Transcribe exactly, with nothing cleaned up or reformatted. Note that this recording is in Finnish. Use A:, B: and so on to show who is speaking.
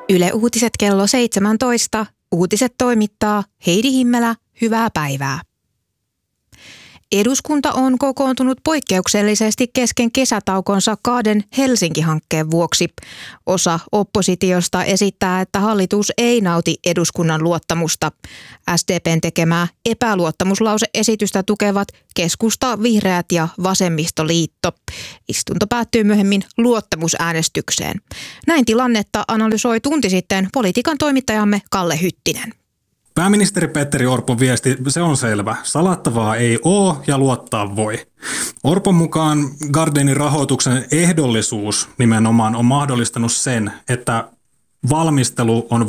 A: Yle Uutiset kello seitsemäntoista. Uutiset toimittaa Heidi Himmelä. Hyvää päivää. Eduskunta on kokoontunut poikkeuksellisesti kesken kesätaukonsa kahden Helsinki-hankkeen vuoksi. Osa oppositiosta esittää, että hallitus ei nauti eduskunnan luottamusta. S D P:n tekemää epäluottamuslause-esitystä tukevat keskusta, vihreät ja vasemmistoliitto. Istunto päättyy myöhemmin luottamusäänestykseen. Näin tilannetta analysoi tunti sitten politiikan toimittajamme Kalle Hyttinen.
B: Pääministeri Petteri Orpon viesti, se on selvä. Salattavaa ei ole ja luottaa voi. Orpon mukaan Gardenin rahoituksen ehdollisuus nimenomaan on mahdollistanut sen, että valmistelu on